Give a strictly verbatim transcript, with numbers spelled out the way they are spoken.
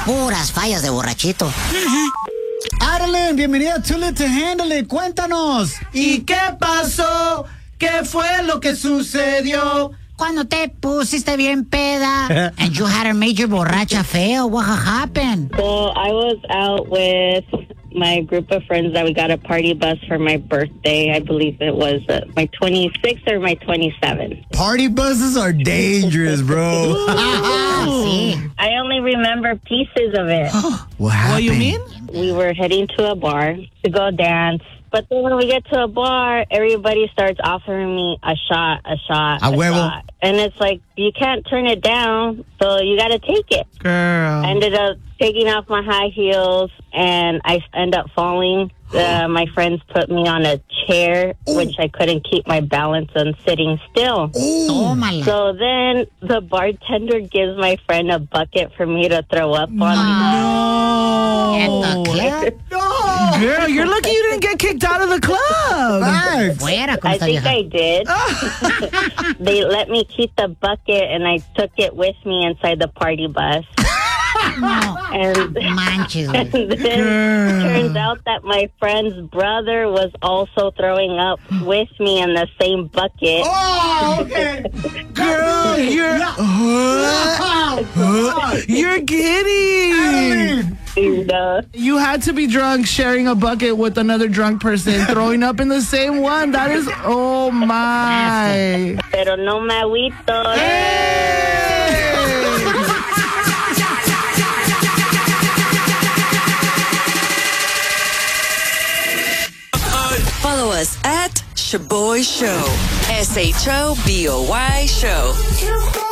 Puras fallas de borrachito. Arlen, bienvenida a Too Lit to Handle It. Cuéntanos. ¿Y qué pasó? ¿Qué fue lo que sucedió? Cuando te pusiste bien peda and you had a major borracha feo, what happened? So I was out with my group of friends that we got a party bus for my birthday. I believe it was uh, my twenty-sixth or my twenty-seventh. Party buses are dangerous, bro. I only remember pieces of it. What happened? What do you mean? We were heading to a bar to go dance. But then when we get to a bar, everybody starts offering me a shot, a shot, A a huevo. shot. And it's like, you can't turn it down, so you got to take it. Girl. I ended up taking off my high heels, and I end up falling. Uh, my friends put me on a chair, which I couldn't keep my balance on sitting still. Tómala. So then the bartender gives my friend a bucket for me to throw up on. At the club? Girl, you're lucky you didn't get kicked out of the club. Facts. Fuera con I esta think vieja. I did. They let me keep the bucket, and I took it with me inside the party bus. No. And, Manches, and güey. then turns out that my friend's brother was also throwing up with me in the same bucket. Oh, okay. Girl, you're you're kidding. And, uh, You had to be drunk sharing a bucket with another drunk person, throwing up in the same one. That is, oh my. pero no me agüito. Follow us at Shaboy Show. S H O B O Y Show.